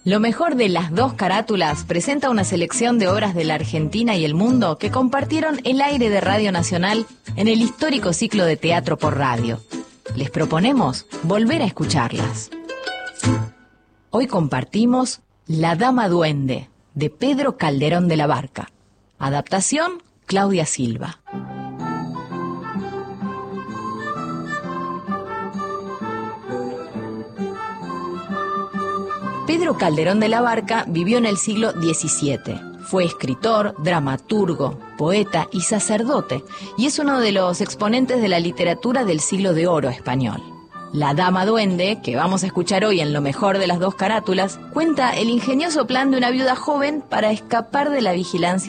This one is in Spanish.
Lo mejor de Las Dos Carátulas presenta una selección de obras de la Argentina y el mundo que compartieron el aire de Radio Nacional en el histórico ciclo de teatro por radio. Les proponemos volver a escucharlas. Hoy compartimos La Dama Duende, de Pedro Calderón de la Barca. Adaptación, Claudia Silva. Pedro Calderón de la Barca vivió en el siglo XVII. Fue escritor, dramaturgo, poeta y sacerdote, y es uno de los exponentes de la literatura del siglo de oro español. La Dama Duende, que vamos a escuchar hoy en Lo Mejor de Las Dos Carátulas, cuenta el ingenioso plan de una viuda joven para escapar de la vigilancia